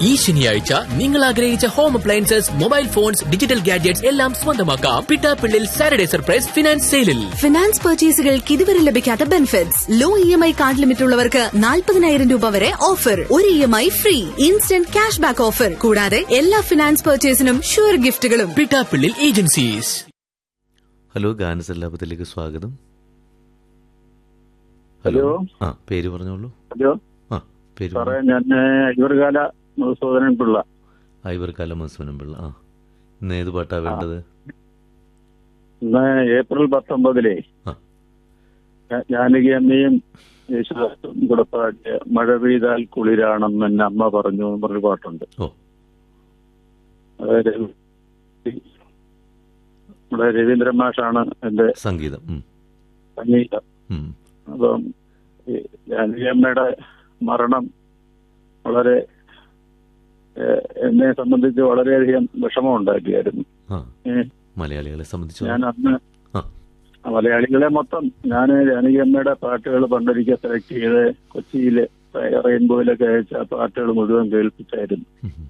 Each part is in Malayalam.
ഈ ശനിയാഴ്ച നിങ്ങൾ ആഗ്രഹിച്ച home appliances, mobile phones, digital gadgets എല്ലാം സ്വന്തമാക്കാം പിട്ടാപ്പിള്ളിൽ സാറ്റർഡേ സർപ്രൈസ് ഫിനാൻസ് സെയിലിൽ. ഫിനാൻസ് പർച്ചേസുകൾക്ക് ഇതുവരെ ലഭിക്കാത്ത benefits. Law EMI card limit ഉള്ളവർക്ക് 40,000 രൂപ വരെ ഓഫർ. ഒരു EMI free. Instant cash back offer. കൂടാതെ എല്ലാ finance പർച്ചേസിനും sure ഗിഫ്റ്റുകളും. Pittappillil agencies. Hello, ഗാനസല്ലാപത്തിലേക്ക് സ്വാഗതം. ഹലോ. പേര് പറഞ്ഞോളൂ. ഹലോ പേര് സാറേ, ഞാൻ ഐവർകാല മധുസൂദനൻ പിള്ള. ഐവർകാല മധുസൂദനൻ പിള്ള. ഇന്ന് ഏത് പാട്ടാ വേണ്ടത്? ഇന്ന് ഏപ്രിൽ 19 ജാനകി അമ്മയും യേശുദാസും കൂടെ പാടിയ മഴ പെയ്താൽ കുളിരാണെന്ന് എന്നെ അമ്മ പറഞ്ഞു എന്ന് പറഞ്ഞൊരു പാട്ടുണ്ട്. അതായത് നമ്മുടെ രവീന്ദ്രൻ മാഷാണ് എന്റെ സംഗീതം. അപ്പം ജാനകി അമ്മയുടെ മരണം വളരെ എന്നെ സംബന്ധിച്ച് വളരെയധികം വിഷമം ഉണ്ടാക്കിയായിരുന്നു. മലയാളികളെ സംബന്ധിച്ച് ഞാൻ അന്ന് മലയാളികളെ മൊത്തം ഞാൻ ജാനകി അമ്മയുടെ പാട്ടുകൾ പണ്ടൊരിക്കൽ സെലക്ട് ചെയ്ത് കൊച്ചിയിലെ റെയിൻബോയിലൊക്കെ അയച്ച പാട്ടുകൾ മുഴുവൻ കേൾപ്പിച്ചായിരുന്നു.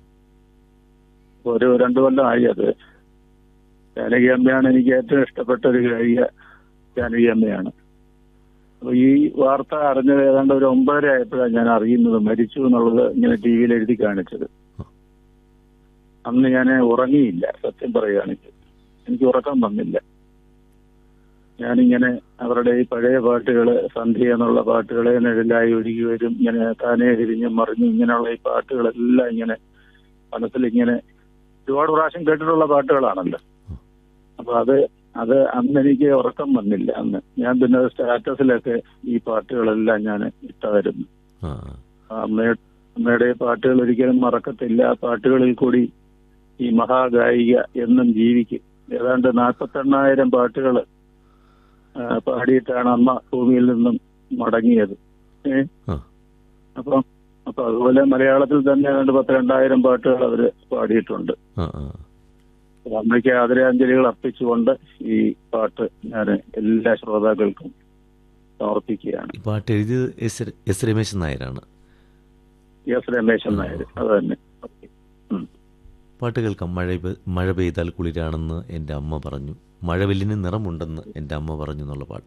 ഒരു 2 കൊല്ലമായി അത്. ജാനകി അമ്മയാണ് എനിക്ക് ഏറ്റവും ഇഷ്ടപ്പെട്ട ഒരു ഗായിക. ജാനകി അമ്മയാണ്. അപ്പൊ ഈ വാർത്ത അറിഞ്ഞത് ഏതാണ്ട് ഒരു 9:30 ആയപ്പോഴാണ് ഞാൻ അറിയുന്നത് മരിച്ചു എന്നുള്ളത്. ഇങ്ങനെ ടി വിയിൽ എഴുതി കാണിച്ചത്. അന്ന് ഞാൻ ഉറങ്ങിയില്ല. സത്യം പറയുകയാണെങ്കിൽ എനിക്ക് ഉറക്കം വന്നില്ല. ഞാനിങ്ങനെ അവരുടെ ഈ പഴയ പാട്ടുകള്, സന്ധ്യ എന്നുള്ള പാട്ടുകളെ നിഴലായി ഒഴുകി വരും, ഇങ്ങനെ താനേ തിരിഞ്ഞും മറിഞ്ഞും, ഇങ്ങനെയുള്ള ഈ പാട്ടുകളെല്ലാം ഇങ്ങനെ മനസ്സിൽ ഇങ്ങനെ ഒരുപാട് പ്രാവശ്യം കേട്ടിട്ടുള്ള പാട്ടുകളാണല്ലോ. അപ്പൊ അത് അന്ന് എനിക്ക് ഉറക്കം വന്നില്ല. അന്ന് ഞാൻ പിന്നെ സ്റ്റാറ്റസിലൊക്കെ ഈ പാട്ടുകളെല്ലാം ഞാൻ ഇട്ടായിരുന്നു. അമ്മയുടെ പാട്ടുകൾ ഒരിക്കലും മറക്കത്തില്ല. ആ പാട്ടുകളിൽ കൂടി ഈ മഹാഗായിക എന്നും ജീവിക്കും. ഏതാണ്ട് 48,000 പാട്ടുകൾ പാടിയിട്ടാണ് അമ്മ ഭൂമിയിൽ നിന്നും മടങ്ങിയത്. അപ്പൊ അതുപോലെ മലയാളത്തിൽ തന്നെ ഏതാണ്ട് 12,000 പാട്ടുകൾ അവര് പാടിയിട്ടുണ്ട്. അമ്മയ്ക്ക് ആദരാഞ്ജലികൾ അർപ്പിച്ചുകൊണ്ട് ഈ പാട്ട് ഞാൻ എല്ലാ ശ്രോതാക്കൾക്കും സമർപ്പിക്കുകയാണ്. ഈ പാട്ട് എഴുതിയത് എസ് രമേശൻ നായരാണ്. എസ് രമേശൻ നായർ, അത് തന്നെ. പാട്ട് കേൾക്കാം. മഴ പെയ്താൽ കുളിരാണെന്ന് എൻ്റെ അമ്മ പറഞ്ഞു, മഴവില്ലിന് നിറമുണ്ടെന്ന് എൻ്റെ അമ്മ പറഞ്ഞു എന്നുള്ള പാട്ട്.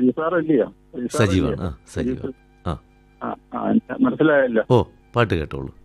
സജീവാണ്. സജീവൻ. മനസ്സിലായല്ലോ. പാട്ട് കേട്ടോളൂ.